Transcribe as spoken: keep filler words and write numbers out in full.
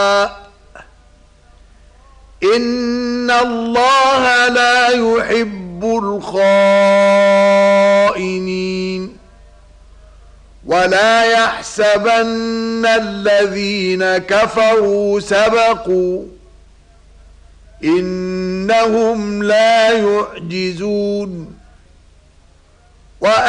إن الله لا يحب الخائنين ولا يحسبن الذين كفروا سبقوا إنهم لا يعجزون.